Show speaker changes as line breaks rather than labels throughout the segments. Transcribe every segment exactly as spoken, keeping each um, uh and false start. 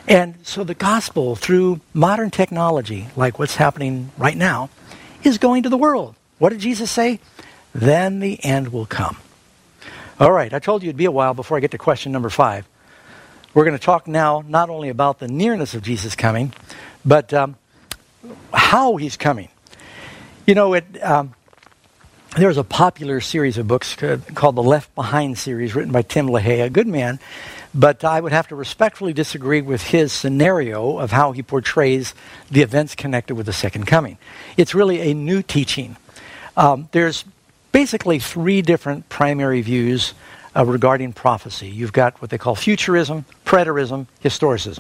And so the gospel, through modern technology, like what's happening right now, is going to the world. What did Jesus say? Then the end will come. All right, I told you it'd be a while before I get to question number five. We're going to talk now not only about the nearness of Jesus coming, but um, how he's coming. You know, it, um, there's a popular series of books called the Left Behind series, written by Tim LaHaye, a good man, but I would have to respectfully disagree with his scenario of how he portrays the events connected with the second coming. It's really a new teaching. Um, there's basically three different primary views uh, regarding prophecy. You've got what they call futurism, preterism, historicism.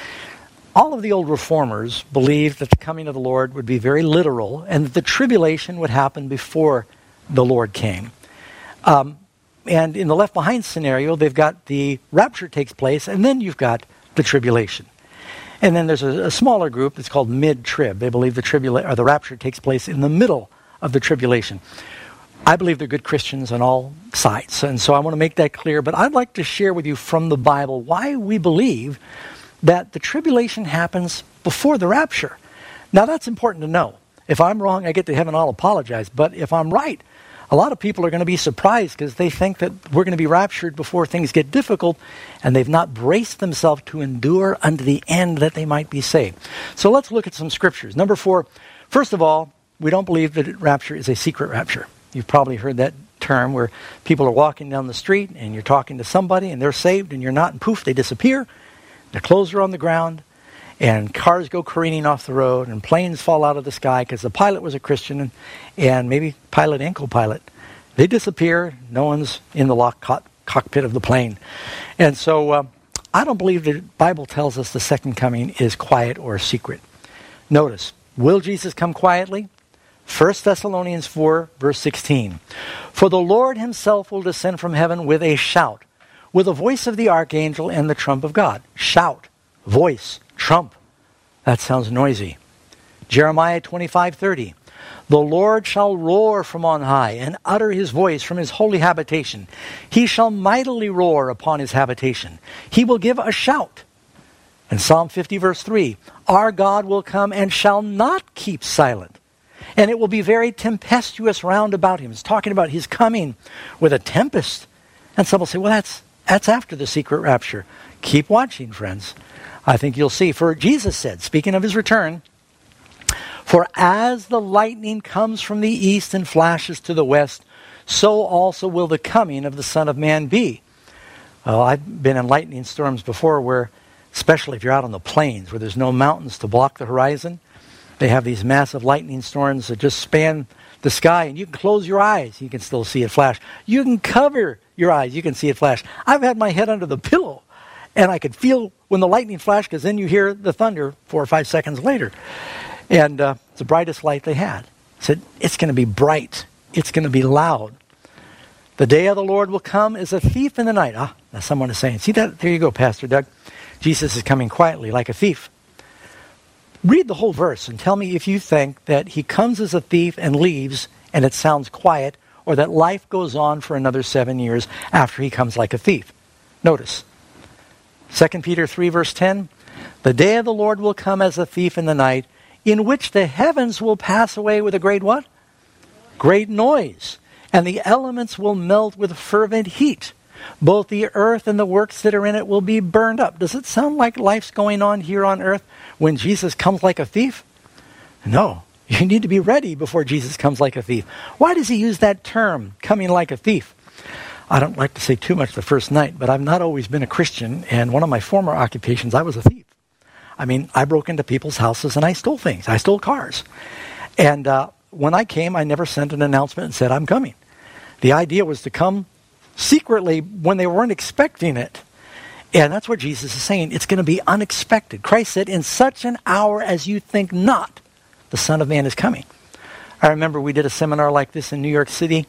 All of the old reformers believed that the coming of the Lord would be very literal and that the tribulation would happen before the Lord came. Um, and in the Left Behind scenario, they've got the rapture takes place, and then you've got the tribulation. And then there's a, a smaller group that's called mid-trib. They believe the tribula- or the rapture takes place in the middle of the tribulation. I believe they're good Christians on all sides, and so I want to make that clear. But I'd like to share with you from the Bible why we believe that the tribulation happens before the rapture. Now, that's important to know. If I'm wrong, I get to heaven, I'll apologize. But if I'm right, a lot of people are going to be surprised because they think that we're going to be raptured before things get difficult, and they've not braced themselves to endure unto the end that they might be saved. So let's look at some scriptures. Number four, first of all, we don't believe that rapture is a secret rapture. You've probably heard that term where people are walking down the street and you're talking to somebody and they're saved and you're not, and poof, they disappear. Their clothes are on the ground and cars go careening off the road and planes fall out of the sky because the pilot was a Christian and, and maybe pilot and co-pilot. They disappear. No one's in the lock co- cockpit of the plane. And so uh, I don't believe the Bible tells us the second coming is quiet or secret. Notice, will Jesus come quietly? First Thessalonians four, verse sixteen. For the Lord himself will descend from heaven with a shout, with the voice of the archangel and the trump of God. Shout, voice, trump. That sounds noisy. Jeremiah twenty-five, thirty. The Lord shall roar from on high and utter his voice from his holy habitation. He shall mightily roar upon his habitation. He will give a shout. And Psalm fifty, verse three. Our God will come and shall not keep silent. And it will be very tempestuous round about him. It's talking about his coming with a tempest. And some will say, well, that's that's after the secret rapture. Keep watching, friends. I think you'll see. For Jesus said, speaking of his return, for as the lightning comes from the east and flashes to the west, so also will the coming of the Son of Man be. Well, I've been in lightning storms before where, especially if you're out on the plains where there's no mountains to block the horizon, they have these massive lightning storms that just span the sky, and you can close your eyes. You can still see it flash. You can cover your eyes. You can see it flash. I've had my head under the pillow, and I could feel when the lightning flashed, because then you hear the thunder four or five seconds later. And uh, it's the brightest light they had. I said, it's going to be bright. It's going to be loud. The day of the Lord will come as a thief in the night. Ah, now someone is saying, see that? There you go, Pastor Doug. Jesus is coming quietly like a thief. Read the whole verse and tell me if you think that he comes as a thief and leaves and it sounds quiet, or that life goes on for another seven years after he comes like a thief. Notice, Second Peter three, verse ten, the day of the Lord will come as a thief in the night, in which the heavens will pass away with a great what? Great noise, and the elements will melt with fervent heat. Both the earth and the works that are in it will be burned up. Does it sound like life's going on here on earth when Jesus comes like a thief? No. You need to be ready before Jesus comes like a thief. Why does he use that term, coming like a thief? I don't like to say too much the first night, but I've not always been a Christian, and one of my former occupations, I was a thief. I mean, I broke into people's houses and I stole things. I stole cars. And uh, when I came, I never sent an announcement and said, I'm coming. The idea was to come secretly when they weren't expecting it. And that's what Jesus is saying. It's going to be unexpected. Christ said, in such an hour as you think not, the Son of Man is coming. I remember we did a seminar like this in New York City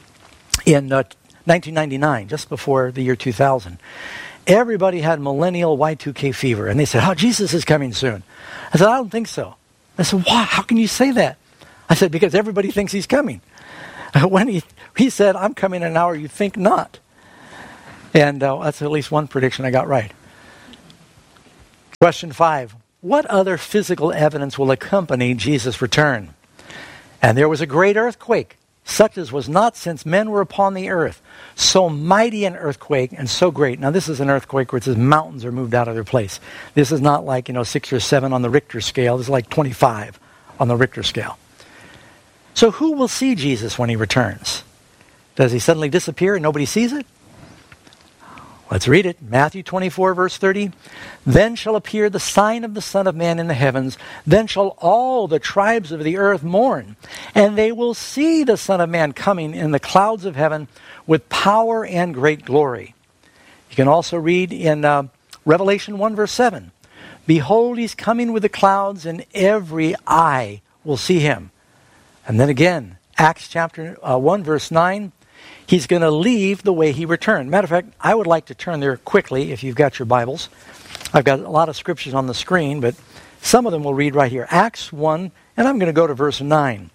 in uh, nineteen ninety-nine, just before the year two thousand. Everybody had millennial Y two K fever. And they said, oh, Jesus is coming soon. I said, I don't think so. I said, why? How can you say that? I said, because everybody thinks he's coming. When he, he said, I'm coming in an hour you think not. And uh, that's at least one prediction I got right. Question five. What other physical evidence will accompany Jesus' return? And there was a great earthquake, such as was not since men were upon the earth. So mighty an earthquake and so great. Now this is an earthquake where it says mountains are moved out of their place. This is not like, you know, six or seven on the Richter scale. This is like twenty-five on the Richter scale. So who will see Jesus when he returns? Does he suddenly disappear and nobody sees it? Let's read it. Matthew twenty-four, verse thirty. Then shall appear the sign of the Son of Man in the heavens. Then shall all the tribes of the earth mourn. And they will see the Son of Man coming in the clouds of heaven with power and great glory. You can also read in uh, Revelation one, verse seven. Behold, he's coming with the clouds, and every eye will see him. And then again, Acts chapter uh, one, verse nine. He's going to leave the way he returned. Matter of fact, I would like to turn there quickly if you've got your Bibles. I've got a lot of scriptures on the screen, but some of them we'll read right here. Acts one, and I'm going to go to verse nine.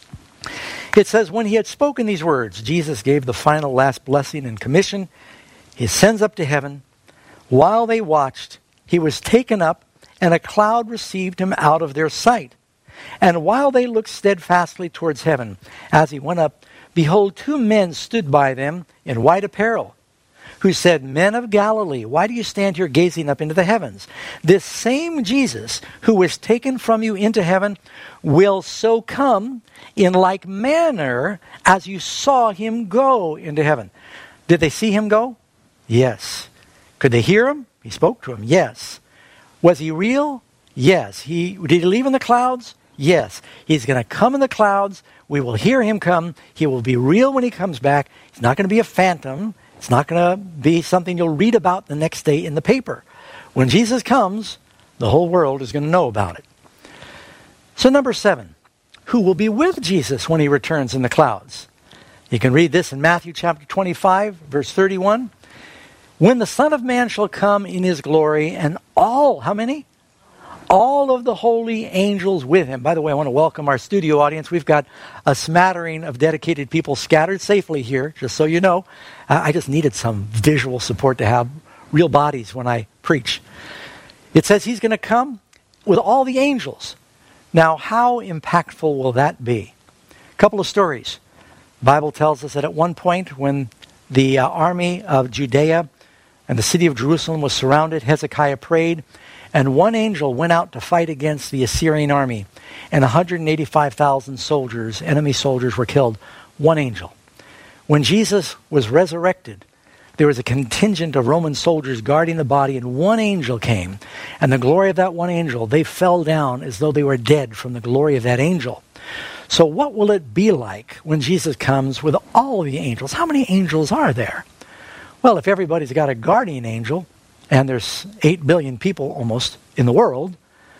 It says, when he had spoken these words, Jesus gave the final last blessing and commission. He ascends up to heaven. While they watched, he was taken up, and a cloud received him out of their sight. And while they looked steadfastly towards heaven, as he went up, behold, two men stood by them in white apparel, who said, Men of Galilee, why do you stand here gazing up into the heavens? This same Jesus, who was taken from you into heaven, will so come in like manner as you saw him go into heaven. Did they see him go? Yes. Could they hear him? He spoke to him. Yes. Was he real? Yes. He did he leave in the clouds? Yes. He's going to come in the clouds. We will hear him come. He will be real when he comes back. He's not going to be a phantom. It's not going to be something you'll read about the next day in the paper. When Jesus comes, the whole world is going to know about it. So number seven, who will be with Jesus when he returns in the clouds? You can read this in Matthew chapter twenty-five, verse thirty-one. When the Son of Man shall come in his glory, and all, how many? All of the holy angels with him. By the way, I want to welcome our studio audience. We've got a smattering of dedicated people scattered safely here, just so you know. I just needed some visual support to have real bodies when I preach. It says he's going to come with all the angels. Now, how impactful will that be? A couple of stories. The Bible tells us that at one point when the uh, army of Judea and the city of Jerusalem was surrounded, Hezekiah prayed, and one angel went out to fight against the Assyrian army. And one hundred eighty-five thousand soldiers, enemy soldiers, were killed. One angel. When Jesus was resurrected, there was a contingent of Roman soldiers guarding the body, and one angel came. And the glory of that one angel, they fell down as though they were dead from the glory of that angel. So what will it be like when Jesus comes with all the angels? How many angels are there? Well, if everybody's got a guardian angel, and there's eight billion people almost in the world,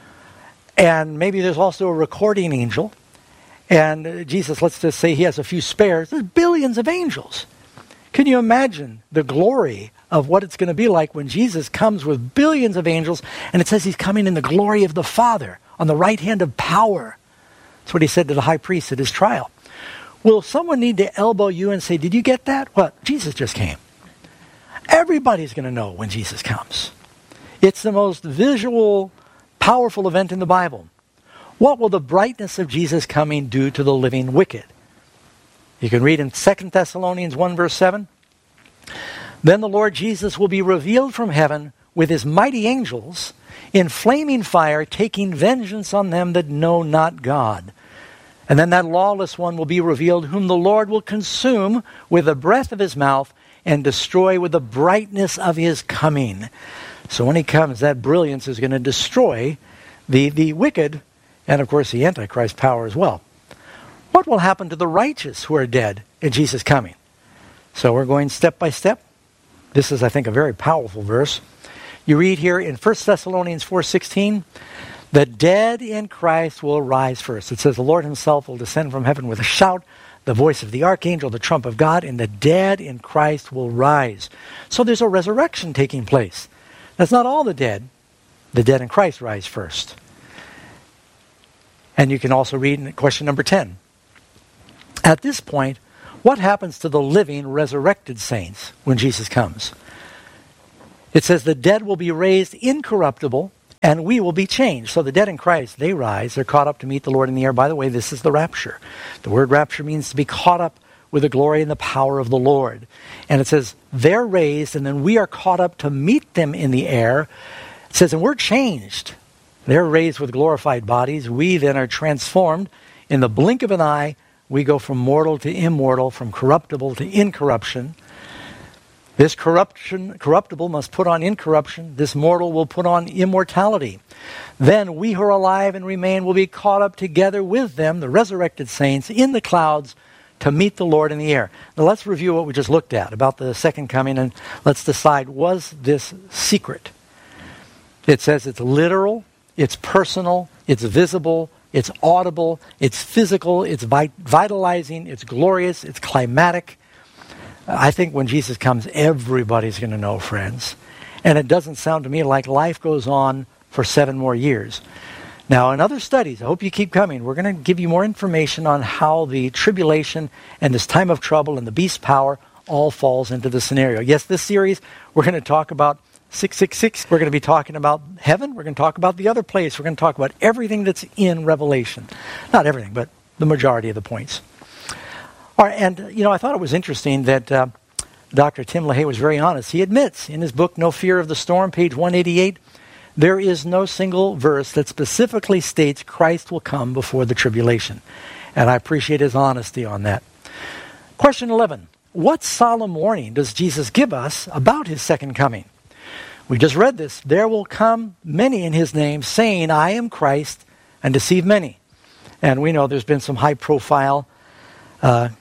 and maybe there's also a recording angel, and Jesus, let's just say he has a few spares, there's billions of angels. Can you imagine the glory of what it's going to be like when Jesus comes with billions of angels, and it says he's coming in the glory of the Father, on the right hand of power? That's what he said to the high priest at his trial. Will someone need to elbow you and say, did you get that? Well, Jesus just came. Everybody's going to know when Jesus comes. It's the most visual, powerful event in the Bible. What will the brightness of Jesus coming do to the living wicked? You can read in Second Thessalonians one, verse seven. Then the Lord Jesus will be revealed from heaven with his mighty angels in flaming fire, taking vengeance on them that know not God. And then that lawless one will be revealed, whom the Lord will consume with the breath of his mouth and destroy with the brightness of his coming. So when he comes, that brilliance is going to destroy the, the wicked and, of course, the Antichrist power as well. What will happen to the righteous who are dead in Jesus' coming? So we're going step by step. This is, I think, a very powerful verse. You read here in First Thessalonians four sixteen, the dead in Christ will rise first. It says the Lord himself will descend from heaven with a shout, the voice of the archangel, the trump of God, and the dead in Christ will rise. So there's a resurrection taking place. That's not all the dead. The dead in Christ rise first. And you can also read in question number ten. At this point, what happens to the living resurrected saints when Jesus comes? It says the dead will be raised incorruptible, And we will be changed. So the dead in Christ, they rise. They're caught up to meet the Lord in the air. By the way, this is the rapture. The word rapture means to be caught up with the glory and the power of the Lord. And it says, they're raised, and then we are caught up to meet them in the air. It says, and we're changed. They're raised with glorified bodies. We then are transformed. In the blink of an eye, we go from mortal to immortal, from corruptible to incorruption. This corruption, corruptible must put on incorruption. This mortal will put on immortality. Then we who are alive and remain will be caught up together with them, the resurrected saints, in the clouds to meet the Lord in the air. Now let's review what we just looked at about the second coming, and let's decide, was this secret? It says it's literal, it's personal, it's visible, it's audible, it's physical, it's vitalizing, it's glorious, it's climatic. I think when Jesus comes, everybody's going to know, friends. And it doesn't sound to me like life goes on for seven more years. Now, in other studies, I hope you keep coming, we're going to give you more information on how the tribulation and this time of trouble and the beast's power all falls into the scenario. Yes, this series, we're going to talk about six six six. We're going to be talking about heaven. We're going to talk about the other place. We're going to talk about everything that's in Revelation. Not everything, but the majority of the points. All right, and, you know, I thought it was interesting that uh, Doctor Tim LaHaye was very honest. He admits in his book, No Fear of the Storm, page one eighty-eight, there is no single verse that specifically states Christ will come before the tribulation. And I appreciate his honesty on that. Question eleven. What solemn warning does Jesus give us about his second coming? We just read this. There will come many in his name, saying, I am Christ, and deceive many. And we know there's been some high-profile uh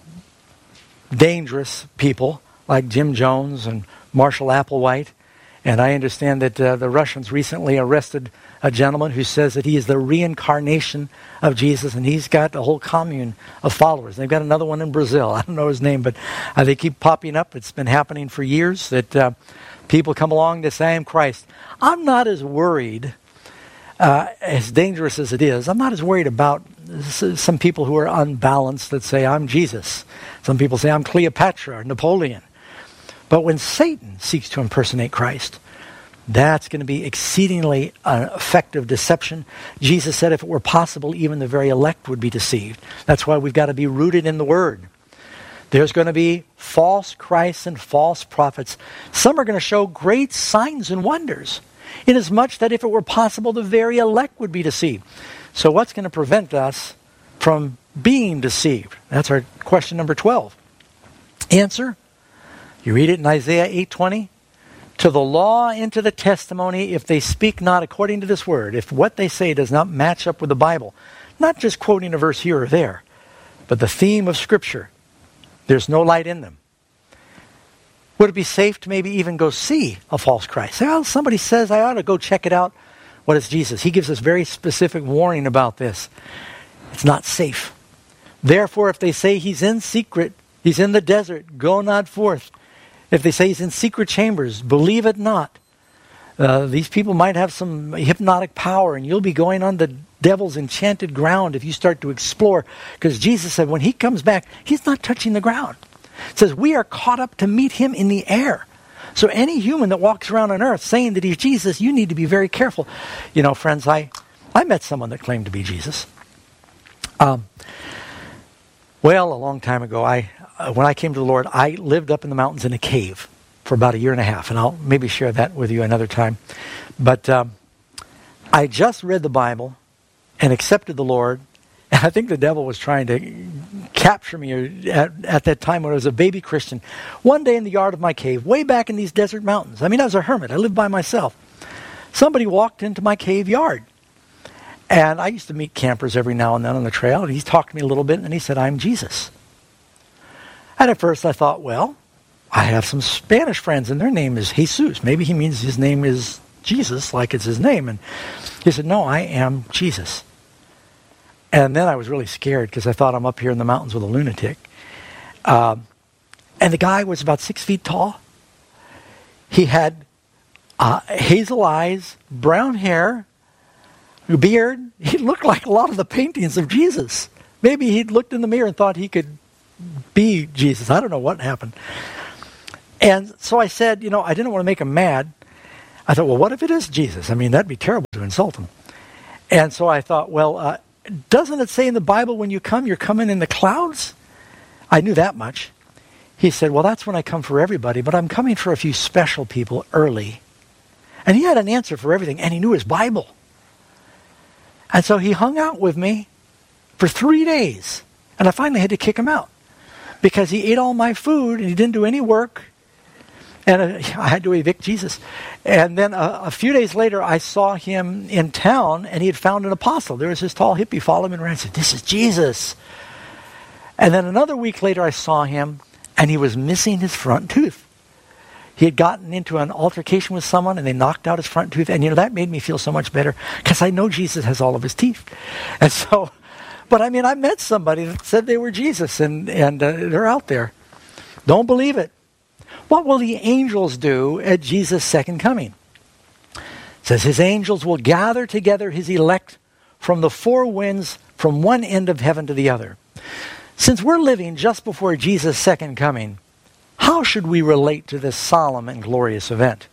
dangerous people like Jim Jones and Marshall Applewhite. And I understand that uh, the Russians recently arrested a gentleman who says that he is the reincarnation of Jesus, and he's got a whole commune of followers. They've got another one in Brazil. I don't know his name, but uh, they keep popping up. It's been happening for years that uh, people come along to say, I am Christ. I'm not as worried, uh, as dangerous as it is, I'm not as worried about some people who are unbalanced that say, I'm Jesus. Some people say, I'm Cleopatra or Napoleon. But when Satan seeks to impersonate Christ, that's going to be exceedingly uh, effective deception. Jesus said if it were possible, even the very elect would be deceived. That's why we've got to be rooted in the Word. There's going to be false Christs and false prophets. Some are going to show great signs and wonders, inasmuch that if it were possible, the very elect would be deceived. So what's going to prevent us from being deceived? That's our question number twelve. Answer, you read it in Isaiah eight twenty. To the law and to the testimony, if they speak not according to this word, if what they say does not match up with the Bible, not just quoting a verse here or there, but the theme of Scripture, there's no light in them. Would it be safe to maybe even go see a false Christ? Well, somebody says I ought to go check it out. What is Jesus? He gives us very specific warning about this. It's not safe. Therefore, if they say he's in secret, he's in the desert, go not forth. If they say he's in secret chambers, believe it not. Uh, these people might have some hypnotic power, and you'll be going on the devil's enchanted ground if you start to explore. Because Jesus said when he comes back, he's not touching the ground. It says we are caught up to meet him in the air. So any human that walks around on earth saying that he's Jesus, you need to be very careful. You know, friends, I, I met someone that claimed to be Jesus. Um, well, a long time ago, I uh, when I came to the Lord, I lived up in the mountains in a cave for about a year and a half, and I'll maybe share that with you another time. But um, I just read the Bible and accepted the Lord, and I think the devil was trying to capture me at, at that time when I was a baby Christian. One day in the yard of my cave, way back in these desert mountains, I mean, I was a hermit. I lived by myself. Somebody walked into my cave yard. And I used to meet campers every now and then on the trail, and he talked to me a little bit, and he said, I'm Jesus. And at first I thought, well, I have some Spanish friends, and their name is Jesus. Maybe he means his name is Jesus, like it's his name. And he said, no, I am Jesus. And then I was really scared because I thought I'm up here in the mountains with a lunatic. Um, and the guy was about six feet tall. He had uh, hazel eyes, brown hair, beard. He looked like a lot of the paintings of Jesus. Maybe he'd looked in the mirror and thought he could be Jesus. I don't know what happened. And so I said, you know, I didn't want to make him mad. I thought, well, what if it is Jesus? I mean, that'd be terrible to insult him. And so I thought, well, uh, doesn't it say in the Bible when you come, you're coming in the clouds? I knew that much. He said, well, that's when I come for everybody, but I'm coming for a few special people early. And he had an answer for everything, and he knew his Bible. And so he hung out with me for three days. And I finally had to kick him out because he ate all my food and he didn't do any work. And uh, I had to evict Jesus. And then uh, a few days later, I saw him in town, and he had found an apostle. There was this tall hippie following him around. I said, this is Jesus. And then another week later, I saw him, and he was missing his front tooth. He had gotten into an altercation with someone, and they knocked out his front tooth. And, you know, that made me feel so much better because I know Jesus has all of his teeth. And so, but I mean, I met somebody that said they were Jesus, and, and uh, they're out there. Don't believe it. What will the angels do at Jesus' second coming? It says his angels will gather together his elect from the four winds from one end of heaven to the other. Since we're living just before Jesus' second coming, how should we relate to this solemn and glorious event?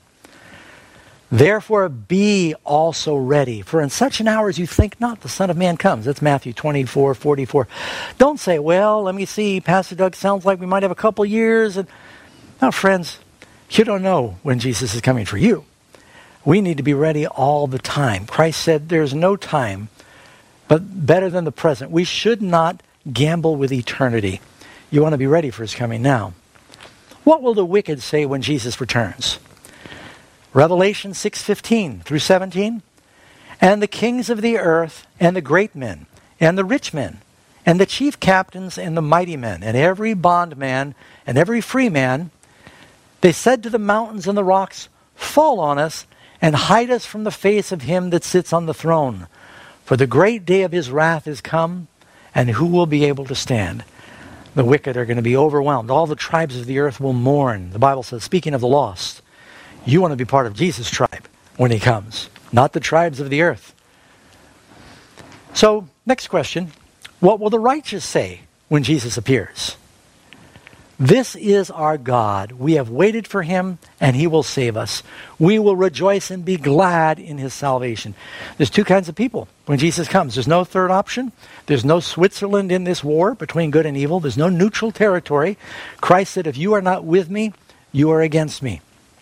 Therefore be also ready, for in such an hour as you think not, the Son of Man comes. That's Matthew twenty-four forty-four. Don't say, well, let me see, Pastor Doug, sounds like we might have a couple years. And now, friends, you don't know when Jesus is coming for you. We need to be ready all the time. Christ said there's no time but better than the present. We should not gamble with eternity. You want to be ready for his coming now. What will the wicked say when Jesus returns? Revelation six fifteen through seventeen. And the kings of the earth, and the great men, and the rich men, and the chief captains, and the mighty men, and every bondman, and every free man, they said to the mountains and the rocks, fall on us, and hide us from the face of him that sits on the throne. For the great day of his wrath is come, and who will be able to stand? The wicked are going to be overwhelmed. All the tribes of the earth will mourn. The Bible says, speaking of the lost, you want to be part of Jesus' tribe when he comes, not the tribes of the earth. So, next question. What will the righteous say when Jesus appears? This is our God. We have waited for him, and he will save us. We will rejoice and be glad in his salvation. There's two kinds of people when Jesus comes. There's no third option. There's no Switzerland in this war between good and evil. There's no neutral territory. Christ said, if you are not with me, you are against me.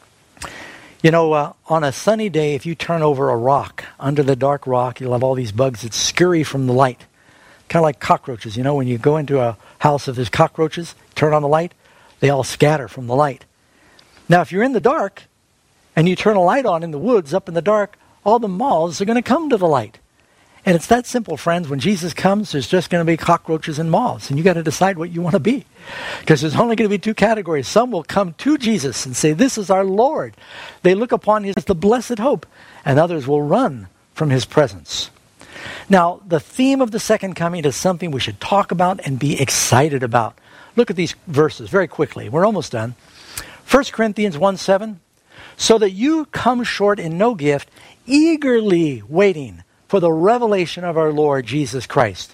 You know, uh, on a sunny day, if you turn over a rock, under the dark rock, you'll have all these bugs that scurry from the light. Kind of like cockroaches. You know, when you go into a house if there's cockroaches, turn on the light, they all scatter from the light. Now, if you're in the dark and you turn a light on in the woods up in the dark, all the moths are going to come to the light. And it's that simple, friends. When Jesus comes, there's just going to be cockroaches and moths. And you got to decide what you want to be. Because there's only going to be two categories. Some will come to Jesus and say, this is our Lord. They look upon him as the blessed hope. And others will run from his presence. Now, the theme of the second coming is something we should talk about and be excited about. Look at these verses very quickly. We're almost done. First Corinthians one seven. So that you come short in no gift, eagerly waiting for the revelation of our Lord Jesus Christ.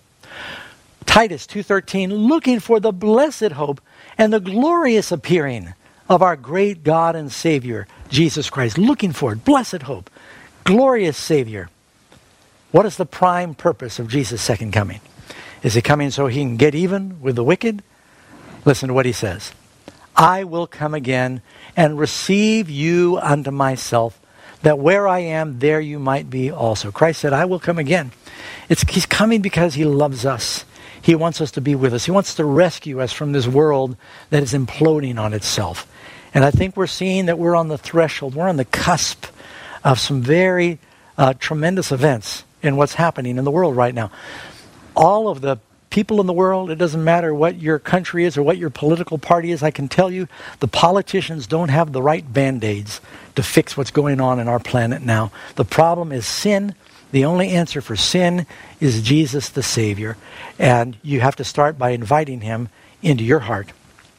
Titus two thirteen, looking for the blessed hope and the glorious appearing of our great God and Savior, Jesus Christ. Looking for it, blessed hope, glorious Savior. What is the prime purpose of Jesus' second coming? Is he coming so he can get even with the wicked? Listen to what he says. I will come again and receive you unto myself, that where I am, there you might be also. Christ said, I will come again. It's, he's coming because he loves us. He wants us to be with us. He wants to rescue us from this world that is imploding on itself. And I think we're seeing that we're on the threshold. We're on the cusp of some very uh, tremendous events in what's happening in the world right now. All of the people in the world, it doesn't matter what your country is or what your political party is, I can tell you the politicians don't have the right band-aids to fix what's going on in our planet now. The problem is sin. The only answer for sin is Jesus the Savior. And you have to start by inviting him into your heart.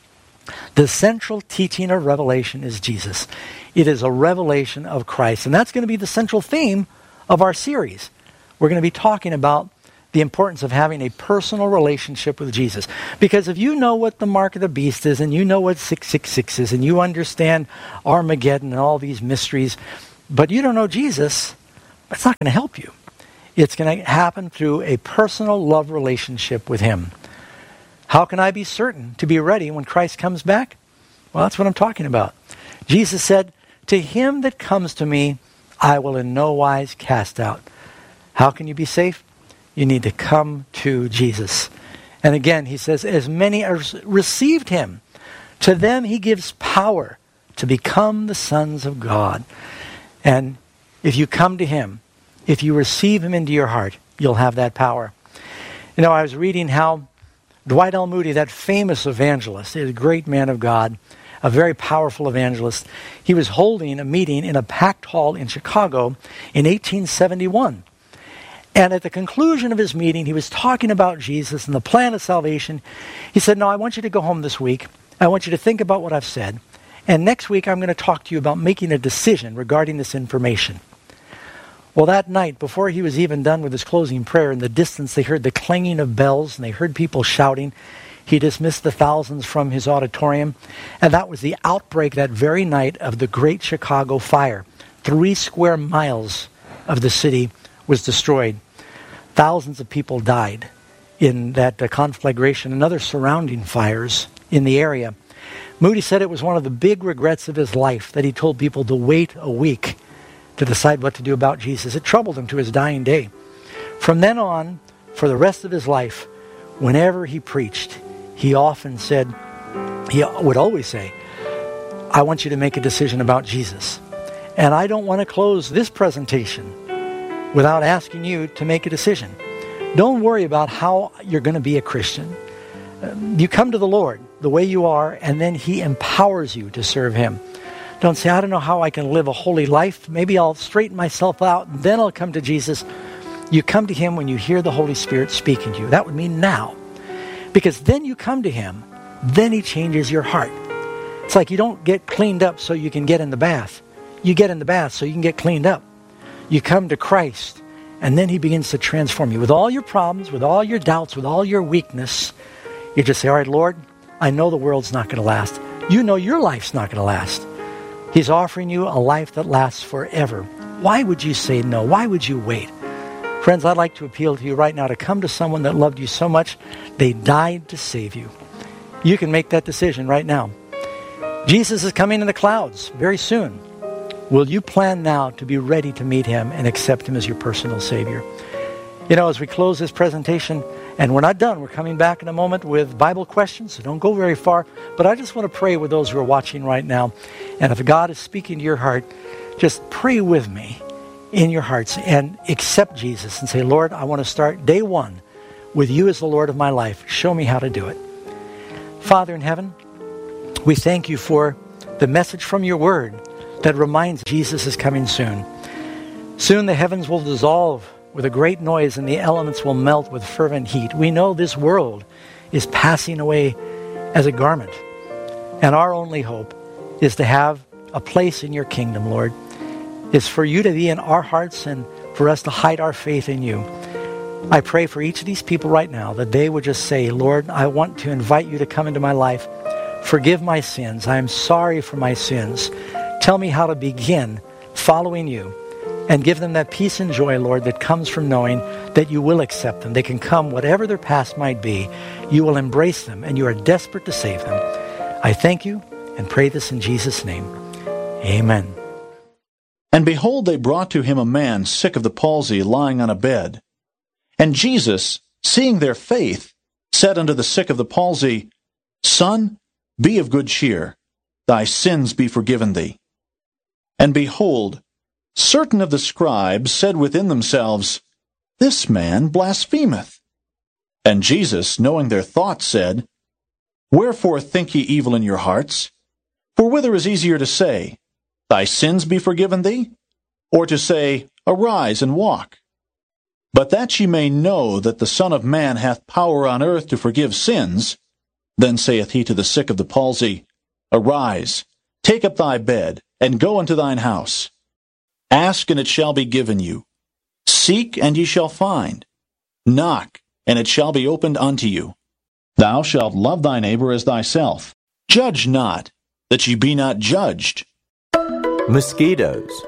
The central teaching of Revelation is Jesus. It is a revelation of Christ. And that's going to be the central theme of our series. We're going to be talking about the importance of having a personal relationship with Jesus. Because if you know what the mark of the beast is, and you know what six six six is, and you understand Armageddon and all these mysteries, but you don't know Jesus, it's not going to help you. It's going to happen through a personal love relationship with him. How can I be certain to be ready when Christ comes back? Well, that's what I'm talking about. Jesus said, to him that comes to me, I will in no wise cast out. How can you be safe? You need to come to Jesus. And again, he says, as many as received him, to them he gives power to become the sons of God. And if you come to him, if you receive him into your heart, you'll have that power. You know, I was reading how Dwight L. Moody, that famous evangelist, is a great man of God, a very powerful evangelist. He was holding a meeting in a packed hall in Chicago in eighteen seventy-one. And at the conclusion of his meeting, he was talking about Jesus and the plan of salvation. He said, no, I want you to go home this week. I want you to think about what I've said. And next week, I'm going to talk to you about making a decision regarding this information. Well, that night, before he was even done with his closing prayer, in the distance they heard the clanging of bells and they heard people shouting. He dismissed the thousands from his auditorium. And that was the outbreak that very night of the Great Chicago Fire. Three square miles of the city was destroyed. Thousands of people died in that uh, conflagration and other surrounding fires in the area. Moody said it was one of the big regrets of his life that he told people to wait a week to decide what to do about Jesus. It troubled him to his dying day. From then on, for the rest of his life, whenever he preached, he often said, he would always say, I want you to make a decision about Jesus. And I don't want to close this presentation without asking you to make a decision. Don't worry about how you're going to be a Christian. You come to the Lord the way you are, and then he empowers you to serve him. Don't say, I don't know how I can live a holy life. Maybe I'll straighten myself out, and then I'll come to Jesus. You come to him when you hear the Holy Spirit speaking to you. That would mean now. Because then you come to him, then he changes your heart. It's like you don't get cleaned up so you can get in the bath. You get in the bath so you can get cleaned up. You come to Christ, and then he begins to transform you. With all your problems, with all your doubts, with all your weakness, you just say, all right, Lord, I know the world's not going to last. You know your life's not going to last. He's offering you a life that lasts forever. Why would you say no? Why would you wait? Friends, I'd like to appeal to you right now to come to someone that loved you so much, they died to save you. You can make that decision right now. Jesus is coming in the clouds very soon. Will you plan now to be ready to meet him and accept him as your personal Savior? You know, as we close this presentation, and we're not done, we're coming back in a moment with Bible questions, so don't go very far. But I just want to pray with those who are watching right now. And if God is speaking to your heart, just pray with me in your hearts and accept Jesus and say, Lord, I want to start day one with you as the Lord of my life. Show me how to do it. Father in heaven, we thank you for the message from your word that reminds Jesus is coming soon. Soon the heavens will dissolve with a great noise and the elements will melt with fervent heat. We know this world is passing away as a garment. And our only hope is to have a place in your kingdom, Lord. It's for you to be in our hearts and for us to hide our faith in you. I pray for each of these people right now that they would just say, Lord, I want to invite you to come into my life. Forgive my sins. I am sorry for my sins. Tell me how to begin following you. And give them that peace and joy, Lord, that comes from knowing that you will accept them. They can come, whatever their past might be. You will embrace them, and you are desperate to save them. I thank you and pray this in Jesus' name. Amen.
And behold, they brought to him a man sick of the palsy, lying on a bed. And Jesus, seeing their faith, said unto the sick of the palsy, Son, be of good cheer. Thy sins be forgiven thee. And behold, certain of the scribes said within themselves, This man blasphemeth. And Jesus, knowing their thoughts, said, Wherefore think ye evil in your hearts? For whither is easier to say, Thy sins be forgiven thee? Or to say, Arise and walk? But that ye may know that the Son of Man hath power on earth to forgive sins, then saith he to the sick of the palsy, Arise, take up thy bed, and go unto thine house. Ask, and it shall be given you. Seek, and ye shall find. Knock, and it shall be opened unto you. Thou shalt love thy neighbor as thyself. Judge not, that ye be not judged.
Mosquitoes.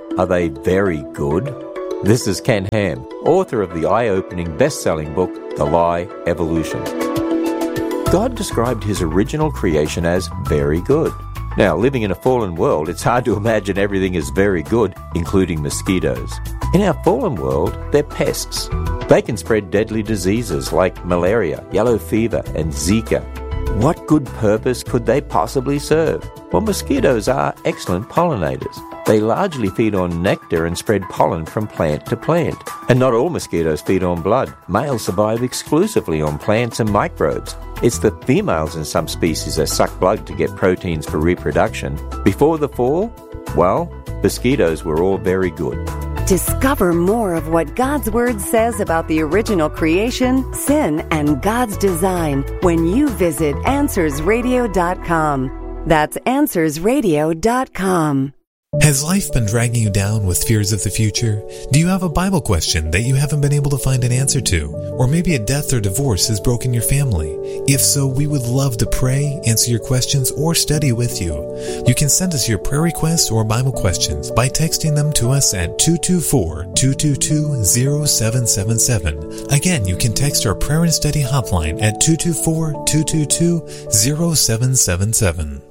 Are they very good? This is Ken Ham, author of the eye-opening best-selling book, The Lie, Evolution. God described his original creation as very good. Now, living in a fallen world, it's hard to imagine everything is very good, including mosquitoes. In our fallen world, they're pests. They can spread deadly diseases like malaria, yellow fever, and Zika. What good purpose could they possibly serve? Well, mosquitoes are excellent pollinators. They largely feed on nectar and spread pollen from plant to plant. And not all mosquitoes feed on blood. Males survive exclusively on plants and microbes. It's the females in some species that suck blood to get proteins for reproduction. Before the fall, well, mosquitoes were all very good.
Discover more of what God's Word says about the original creation, sin, and God's design when you visit answers radio dot com. That's answers radio dot com.
Has life been dragging you down with fears of the future? Do you have a Bible question that you haven't been able to find an answer to? Or maybe a death or divorce has broken your family? If so, we would love to pray, answer your questions, or study with you. You can send us your prayer requests or Bible questions by texting them to us at two two four, two two two, zero seven seven seven. Again, you can text our prayer and study hotline at two two four, two two two, zero seven seven seven.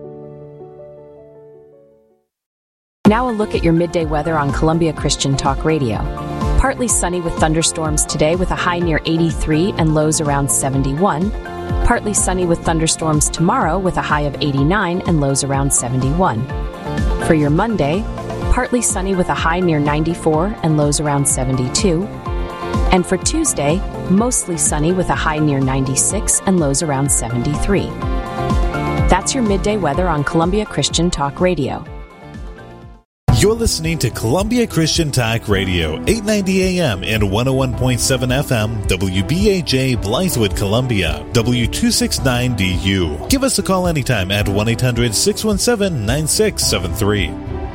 Now a look at your midday weather on Columbia Christian Talk Radio. Partly sunny with thunderstorms today with a high near eighty-three and lows around seventy-one. Partly sunny with thunderstorms tomorrow with a high of eighty-nine and lows around seventy-one. For your Monday, partly sunny with a high near ninety-four and lows around seventy-two. And for Tuesday, mostly sunny with a high near ninety-six and lows around seventy-three. That's your midday weather on Columbia Christian Talk Radio.
You're listening to Columbia Christian Talk Radio, eight ninety A M and one oh one point seven F M, W B A J, Blythewood, Columbia, W two sixty-nine D U. Give us a call anytime at one eight hundred, six one seven, nine six seven three.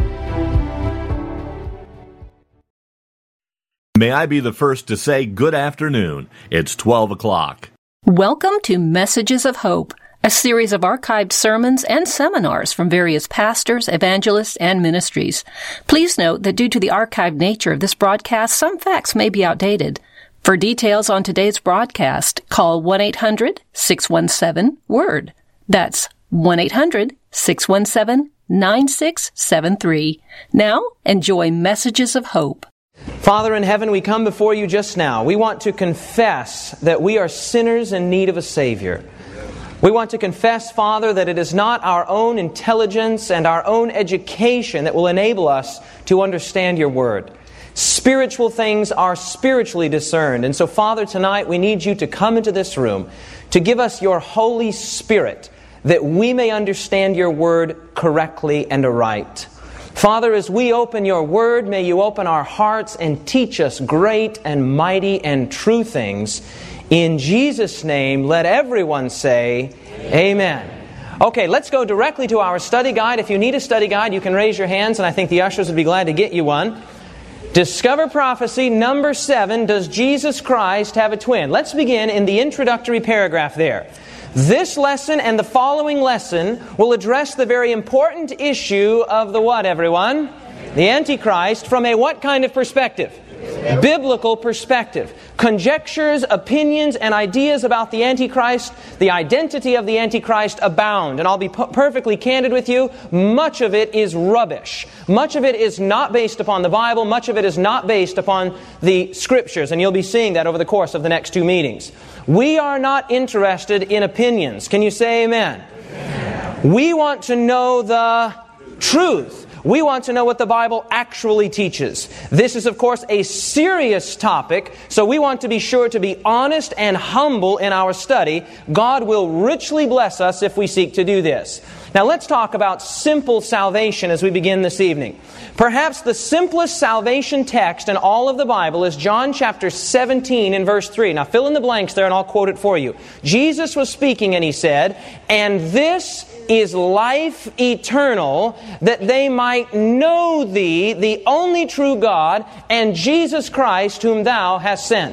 May I be the first to say good afternoon. It's twelve o'clock.
Welcome to Messages of Hope, a series of archived sermons and seminars from various pastors, evangelists, and ministries. Please note that due to the archived nature of this broadcast, some facts may be outdated. For details on today's broadcast, call one eight hundred, six one seven, W O R D. That's one eight hundred, six one seven, nine six seven three. Now, enjoy Messages of Hope.
Father in heaven, we come before you just now. We want to confess that we are sinners in need of a Savior. We want to confess, Father, that it is not our own intelligence and our own education that will enable us to understand your Word. Spiritual things are spiritually discerned. And so, Father, tonight we need you to come into this room to give us your Holy Spirit that we may understand your Word correctly and aright. Father, as we open your Word, may you open our hearts and teach us great and mighty and true things. In Jesus' name, let everyone say, Amen. Okay, let's go directly to our study guide. If you need a study guide, you can raise your hands, and I think the ushers would be glad to get you one. Discover Prophecy, number seven, Does Jesus Christ Have a Twin? Let's begin in the introductory paragraph there. This lesson and the following lesson will address the very important issue of the what, everyone? The Antichrist from a what kind of perspective? Biblical perspective. Conjectures, opinions, and ideas about the Antichrist, the identity of the Antichrist abound. And I'll be p- perfectly candid with you, much of it is rubbish. Much of it is not based upon the Bible. Much of it is not based upon the Scriptures. And you'll be seeing that over the course of the next two meetings. We are not interested in opinions. Can you say amen? Amen. We want to know the truth. We want to know what the Bible actually teaches. This is, of course, a serious topic, so we want to be sure to be honest and humble in our study. God will richly bless us if we seek to do this. Now let's talk about simple salvation as we begin this evening. Perhaps the simplest salvation text in all of the Bible is John chapter seventeen and verse three. Now fill in the blanks there and I'll quote it for you. Jesus was speaking and he said, "And this is life eternal, that they might know Thee, the only true God, and Jesus Christ whom Thou hast sent."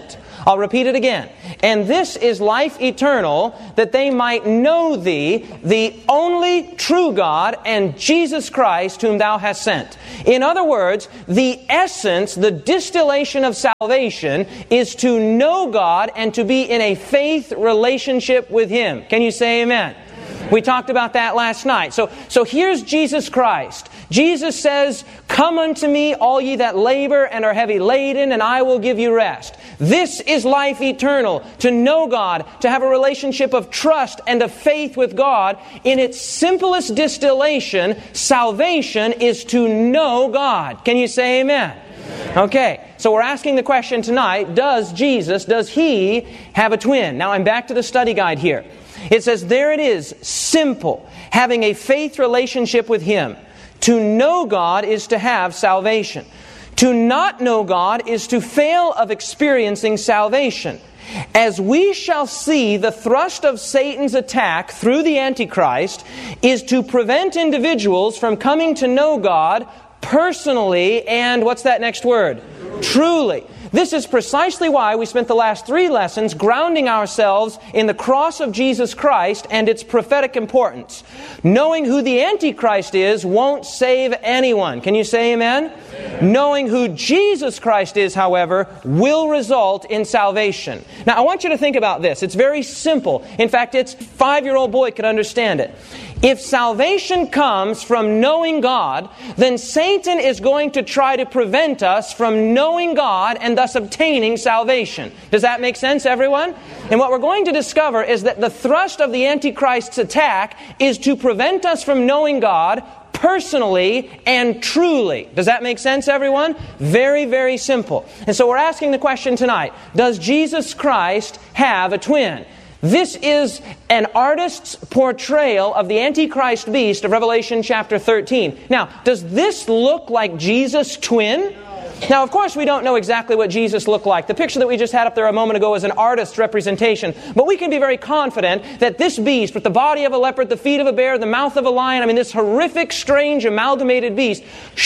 I'll repeat it again. And this is life eternal, that they might know Thee, the only true God, and Jesus Christ, whom Thou hast sent. In other words, the essence, the distillation of salvation is to know God and to be in a faith relationship with Him. Can you say amen? We talked about that last night. So, so here's Jesus Christ. Jesus says, "Come unto me, all ye that labor and are heavy laden, and I will give you rest." This is life eternal, to know God, to have a relationship of trust and of faith with God. In its simplest distillation, salvation is to know God. Can you say amen? Okay, so we're asking the question tonight, does Jesus, does He have a twin? Now I'm back to the study guide here. It says, there it is, simple, having a faith relationship with Him. To know God is to have salvation. To not know God is to fail of experiencing salvation. As we shall see, the thrust of Satan's attack through the Antichrist is to prevent individuals from coming to know God personally and, what's that next word? Truly. This is precisely why we spent the last three lessons grounding ourselves in the cross of Jesus Christ and its prophetic importance. Knowing who the Antichrist is won't save anyone. Can you say amen? Amen. Knowing who Jesus Christ is, however, will result in salvation. Now, I want you to think about this. It's very simple. In fact, it's a five-year-old boy could understand it. If salvation comes from knowing God, then Satan is going to try to prevent us from knowing God and thus obtaining salvation. Does that make sense, everyone? And what we're going to discover is that the thrust of the Antichrist's attack is to prevent us from knowing God personally and truly. Does that make sense, everyone? Very, very simple. And so we're asking the question tonight, does Jesus Christ have a twin? This is an artist's portrayal of the Antichrist beast of Revelation chapter thirteen. Now, does this look like Jesus' twin? Now, of course, we don't know exactly what Jesus looked like. The picture that we just had up there a moment ago is an artist's representation. But we can be very confident that this beast, with the body of a leopard, the feet of a bear, the mouth of a lion, I mean, this horrific, strange, amalgamated beast,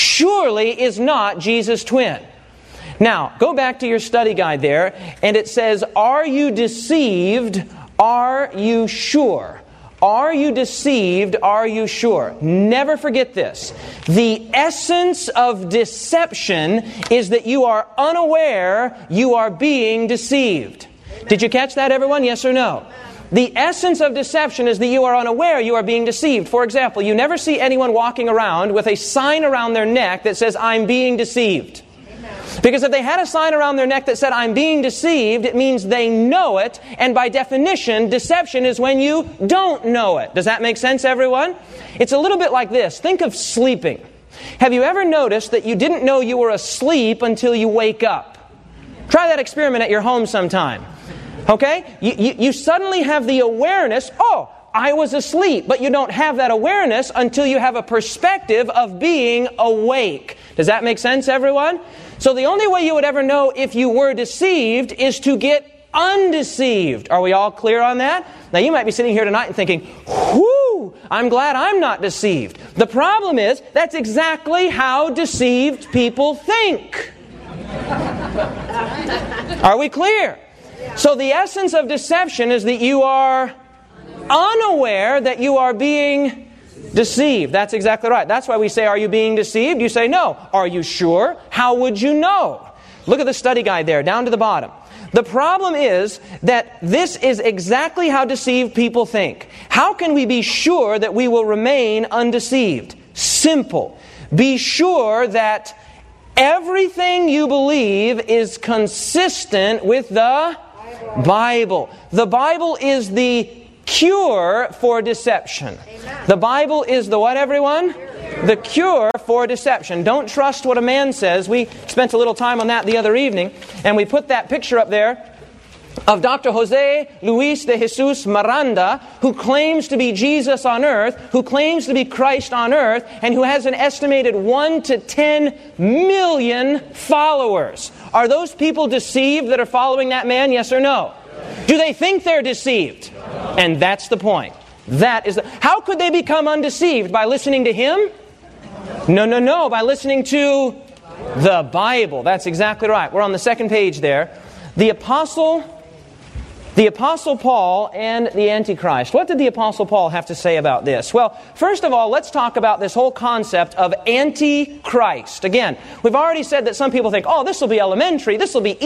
surely is not Jesus' twin. Now, go back to your study guide there, and it says, "Are you deceived? Are you sure?" Are you deceived? Are you sure? Never forget this. The essence of deception is that you are unaware you are being deceived. Did you catch that, everyone? Yes or no? The essence of deception is that you are unaware you are being deceived. For example, you never see anyone walking around with a sign around their neck that says, "I'm being deceived." Because if they had a sign around their neck that said, "I'm being deceived," it means they know it. And by definition, deception is when you don't know it. Does that make sense, everyone? It's a little bit like this. Think of sleeping. Have you ever noticed that you didn't know you were asleep until you wake up? Try that experiment at your home sometime. Okay? You, you, you suddenly have the awareness, oh, I was asleep. But you don't have that awareness until you have a perspective of being awake. Does that make sense, everyone? So the only way you would ever know if you were deceived is to get undeceived. Are we all clear on that? Now you might be sitting here tonight and thinking, whoo, I'm glad I'm not deceived. The problem is, that's exactly how deceived people think. Are we clear? So the essence of deception is that you are unaware that you are being deceived. That's exactly right. That's why we say, are you being deceived? You say, no. Are you sure? How would you know? Look at the study guide there, down to the bottom. The problem is that this is exactly how deceived people think. How can we be sure that we will remain undeceived? Simple. Be sure that everything you believe is consistent with the Bible. The Bible is the cure for deception. Amen. The Bible is the what, everyone? Cure. The cure for deception. Don't trust what a man says. We spent a little time on that the other evening, and we put that picture up there of Doctor Jose Luis de Jesus Miranda, who claims to be Jesus on earth, who claims to be Christ on earth, and who has an estimated one to ten million followers. Are those people deceived that are following that man? Yes or no? Do they think they're deceived? And that's the point. That is the, how could they become undeceived? By listening to him? No, no, no. By listening to the Bible. That's exactly right. We're on the second page there. the Apostle, the Apostle Paul and the Antichrist. What did the Apostle Paul have to say about this? Well, first of all, let's talk about this whole concept of Antichrist. Again, we've already said that some people think, oh, this will be elementary, this will be